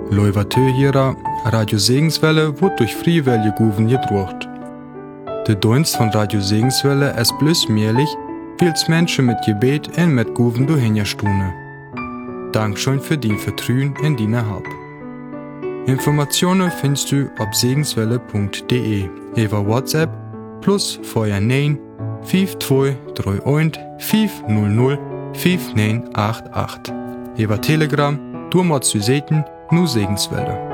Leuvatö Radio Segenswelle wird durch Freiwillige Guven gedruckt. Der Dienst von Radio Segenswelle ist bloß möglich, weil es Menschen mit Gebet und mit Guven durchhinterstunden. Dankeschön für dein Vertrauen in deine Hab. Informationen findest du auf segenswelle.de über WhatsApp plus 49 5231 500 5988. Über Telegram, du musst du sehen, nur Segenswelle.